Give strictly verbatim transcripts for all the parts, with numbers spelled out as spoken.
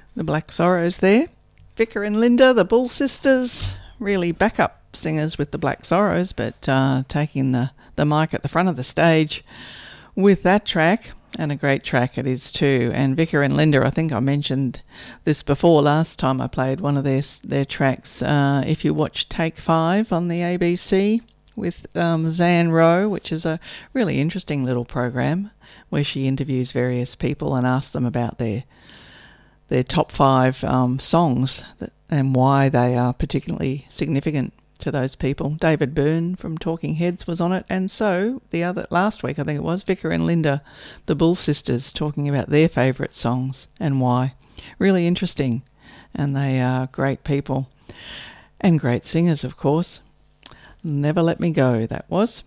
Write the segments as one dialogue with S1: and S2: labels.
S1: The Black Sorrows there. Vicar and Linda, the Bull Sisters, really backup singers with the Black Sorrows, but uh, taking the, the mic at the front of the stage with that track, and a great track it is too. And Vicar and Linda, I think I mentioned this before last time I played one of their, their tracks. Uh, if you watch Take Five on the A B C with um, Zan Rowe, which is a really interesting little program where she interviews various people and asks them about their their top five um, songs that, and why they are particularly significant to those people. David Byrne from Talking Heads was on it, and so the other last week I think it was Vicar and Linda, the Bull Sisters, talking about their favourite songs and why. Really interesting, and they are great people and great singers, of course. Never Let Me Go, that was.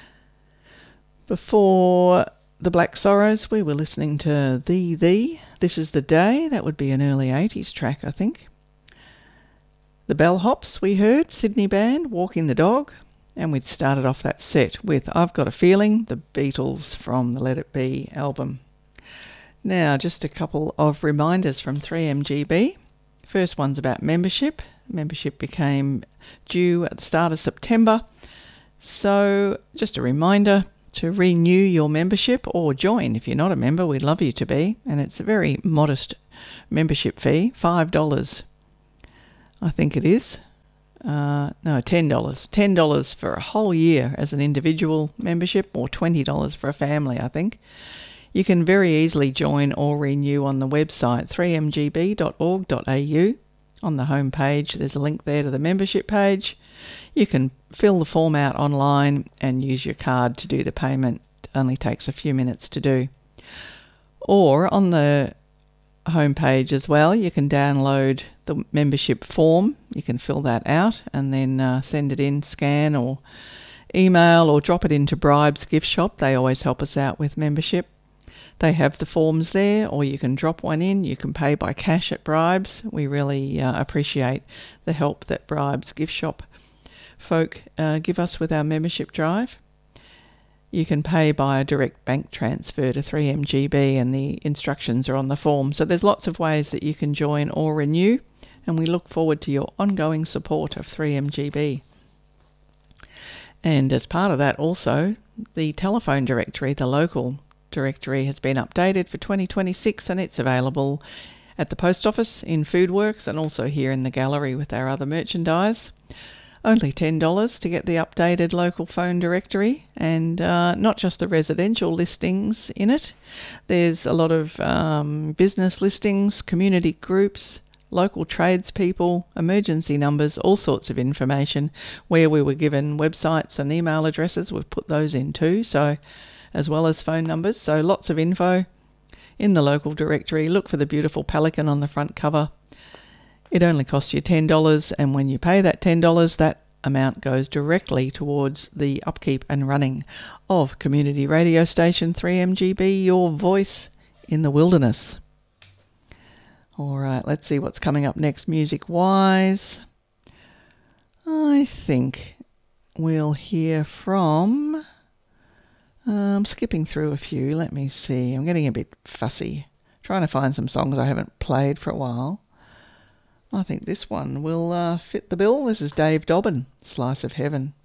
S1: Before the Black Sorrows, we were listening to The The, This Is the Day. That would be an early eighties track, I think. The Bellhops, we heard, Sydney band, Walking the Dog. And we'd started off that set with I've Got a Feeling, the Beatles from the Let It Be album. Now, just a couple of reminders from three M G B. First one's about membership. Membership became due at the start of September. So, just a reminder to renew your membership or join if you're not a member. We'd love you to be, and it's a very modest membership fee, five dollars I think it is. Uh, no, ten dollars. ten dollars for a whole year as an individual membership, or twenty dollars for a family, I think. You can very easily join or renew on the website three m g b dot org dot a u. On the home page, there's a link there to the membership page. You can fill the form out online and use your card to do the payment. It only takes a few minutes to do. Or on the home page as well, you can download the membership form. You can fill that out and then uh, send it in, scan or email, or drop it into Bribes Gift Shop. They always help us out with membership. They have the forms there, or you can drop one in. You can pay by cash at Bribes. We really uh, appreciate the help that Bribes Gift Shop folk uh, give us with our membership drive. You can pay by a direct bank transfer to three M G B, and the instructions are on the form. So there's lots of ways that you can join or renew, and we look forward to your ongoing support of three M G B. And as part of that also, the telephone directory, the local directory, has been updated for twenty twenty-six, and it's available at the post office, in Foodworks, and also here in the gallery with our other merchandise. Only ten dollars to get the updated local phone directory, and uh, not just the residential listings in it. There's a lot of um, business listings, community groups, local tradespeople, emergency numbers, all sorts of information. Where we were given websites and email addresses, we've put those in too, so as well as phone numbers. So lots of info in the local directory. Look for the beautiful pelican on the front cover. It only costs you ten dollars, and when you pay that ten dollars, that amount goes directly towards the upkeep and running of community radio station three M G B, your voice in the wilderness. All right, let's see what's coming up next music-wise. I think we'll hear from... Um, skipping through a few, let me see. I'm getting a bit fussy, trying to find some songs I haven't played for a while. I think this one will uh, fit the bill. This is Dave Dobbin, Slice of Heaven.